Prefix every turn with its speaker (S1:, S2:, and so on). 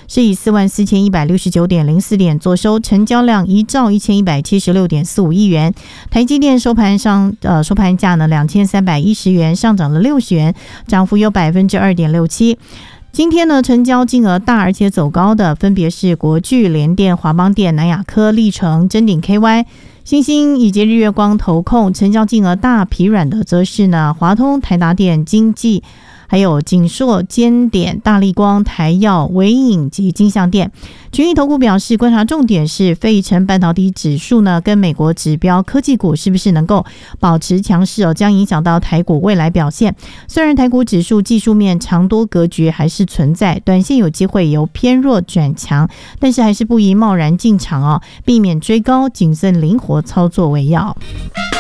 S1: 是以44169.04点作收，成交量1兆1176.45亿元。台积电收盘价呢2310元，上涨了60元，涨幅有 2.67%。今天呢，成交金额大而且走高的分别是国巨、联电、华邦电、南亚科、力成、臻鼎 KY、新兴以及日月光投控。成交金额大疲软的则是呢华通、台达电、经济，还有景硕、尖点、大立光、台耀、微影及金像电。群益投顾表示，观察重点是费城半导体指数呢跟美国指标科技股是不是能够保持强势哦，将影响到台股未来表现。虽然台股指数技术面长多格局还是存在，短线有机会由偏弱转强，但是还是不宜贸然进场哦，避免追高，谨慎灵活操作为要。